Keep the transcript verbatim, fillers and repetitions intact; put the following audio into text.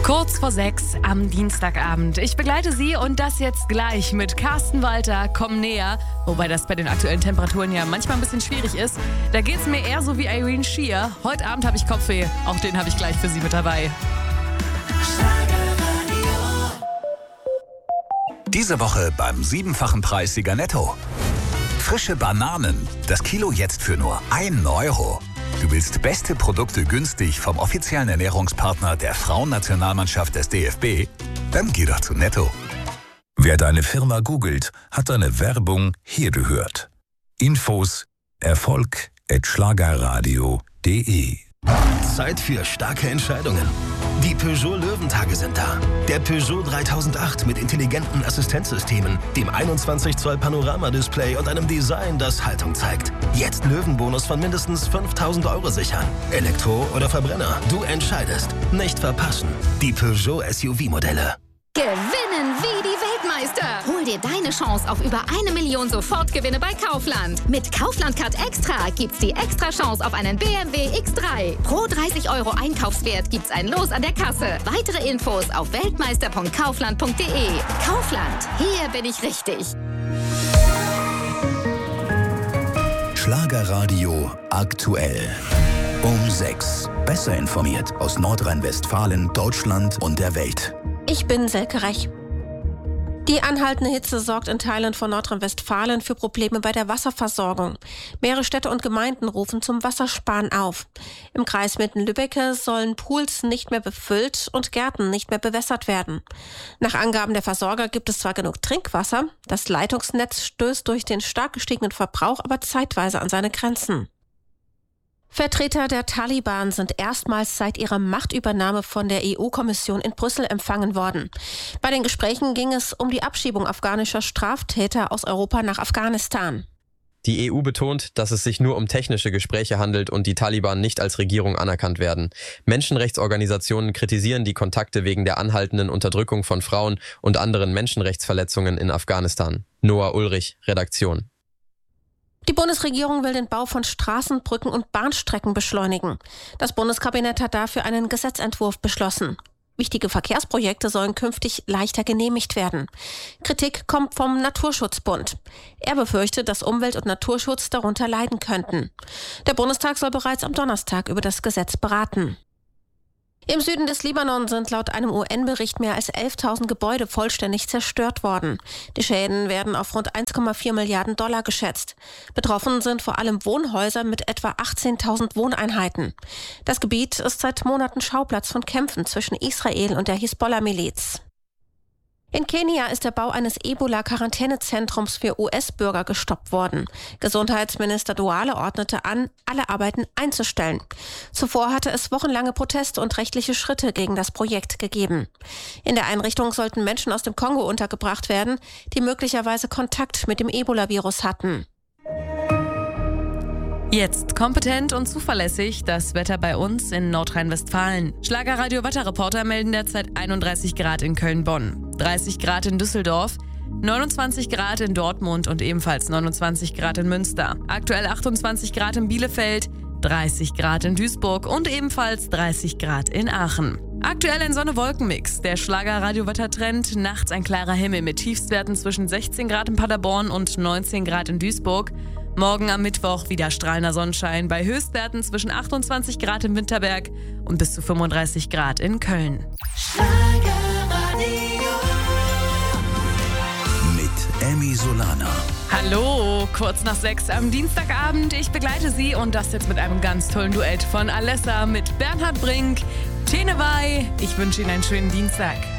Kurz vor sechs am Dienstagabend. Ich begleite Sie und das jetzt gleich mit Carsten Walter, Komm näher. Wobei das bei den aktuellen Temperaturen ja manchmal ein bisschen schwierig ist. Da geht's mir eher so wie Irene Shear. Heute Abend habe ich Kopfweh. Auch den habe ich gleich für Sie mit dabei. Diese Woche beim siebenfachen Preissieger Netto. Frische Bananen. Das Kilo jetzt für nur ein Euro. Du willst beste Produkte günstig vom offiziellen Ernährungspartner der Frauennationalmannschaft des D F B? Dann geh doch zu Netto. Wer deine Firma googelt, hat deine Werbung hier gehört. Infos erfolg at schlagerradio punkt de. Zeit für starke Entscheidungen. Die Peugeot Löwentage sind da. Der Peugeot dreitausendacht mit intelligenten Assistenzsystemen, dem einundzwanzig Zoll Panoramadisplay und einem Design, das Haltung zeigt. Jetzt Löwenbonus von mindestens fünftausend Euro sichern. Elektro oder Verbrenner, du entscheidest. Nicht verpassen. Die Peugeot S U V-Modelle. Gewinnen wie die Weltmeister. Hol dir deine Chance auf über eine Million Sofortgewinne bei Kaufland. Mit Kaufland Card Extra gibt's die extra Chance auf einen B M W X drei. Pro dreißig Euro Einkaufswert gibt's ein Los an der Kasse. Weitere Infos auf weltmeister punkt kaufland punkt de. Kaufland, hier bin ich richtig. Schlagerradio aktuell. Um sechs. Besser informiert aus Nordrhein-Westfalen, Deutschland und der Welt. Ich bin Selke Rech. Die anhaltende Hitze sorgt in Teilen von Nordrhein-Westfalen für Probleme bei der Wasserversorgung. Mehrere Städte und Gemeinden rufen zum Wassersparen auf. Im Kreis Mitten-Lübbecke sollen Pools nicht mehr befüllt und Gärten nicht mehr bewässert werden. Nach Angaben der Versorger gibt es zwar genug Trinkwasser, das Leitungsnetz stößt durch den stark gestiegenen Verbrauch aber zeitweise an seine Grenzen. Vertreter der Taliban sind erstmals seit ihrer Machtübernahme von der E U-Kommission in Brüssel empfangen worden. Bei den Gesprächen ging es um die Abschiebung afghanischer Straftäter aus Europa nach Afghanistan. Die E U betont, dass es sich nur um technische Gespräche handelt und die Taliban nicht als Regierung anerkannt werden. Menschenrechtsorganisationen kritisieren die Kontakte wegen der anhaltenden Unterdrückung von Frauen und anderen Menschenrechtsverletzungen in Afghanistan. Noah Ulrich, Redaktion. Die Bundesregierung will den Bau von Straßen, Brücken und Bahnstrecken beschleunigen. Das Bundeskabinett hat dafür einen Gesetzentwurf beschlossen. Wichtige Verkehrsprojekte sollen künftig leichter genehmigt werden. Kritik kommt vom Naturschutzbund. Er befürchtet, dass Umwelt- und Naturschutz darunter leiden könnten. Der Bundestag soll bereits am Donnerstag über das Gesetz beraten. Im Süden des Libanon sind laut einem U N-Bericht mehr als elftausend Gebäude vollständig zerstört worden. Die Schäden werden auf rund eins Komma vier Milliarden Dollar geschätzt. Betroffen sind vor allem Wohnhäuser mit etwa achtzehntausend Wohneinheiten. Das Gebiet ist seit Monaten Schauplatz von Kämpfen zwischen Israel und der Hisbollah-Miliz. In Kenia ist der Bau eines Ebola-Quarantänezentrums für U S-Bürger gestoppt worden. Gesundheitsminister Duale ordnete an, alle Arbeiten einzustellen. Zuvor hatte es wochenlange Proteste und rechtliche Schritte gegen das Projekt gegeben. In der Einrichtung sollten Menschen aus dem Kongo untergebracht werden, die möglicherweise Kontakt mit dem Ebola-Virus hatten. Jetzt kompetent und zuverlässig das Wetter bei uns in Nordrhein-Westfalen. Schlagerradio-Wetterreporter melden derzeit einunddreißig Grad in Köln-Bonn, dreißig Grad in Düsseldorf, neunundzwanzig Grad in Dortmund und ebenfalls neunundzwanzig Grad in Münster. Aktuell achtundzwanzig Grad in Bielefeld, dreißig Grad in Duisburg und ebenfalls dreißig Grad in Aachen. Aktuell ein Sonne-Wolken-Mix. Der Schlager-Radio-Wettertrend, nachts ein klarer Himmel mit Tiefstwerten zwischen sechzehn Grad in Paderborn und neunzehn Grad in Duisburg. Morgen am Mittwoch wieder strahlender Sonnenschein bei Höchstwerten zwischen achtundzwanzig Grad in Winterberg und bis zu fünfunddreißig Grad in Köln. Mit Emmy Solana. Hallo, kurz nach sechs am Dienstagabend. Ich begleite Sie und das jetzt mit einem ganz tollen Duett von Alessa mit Bernhard Brink. Tenewei, ich wünsche Ihnen einen schönen Dienstag.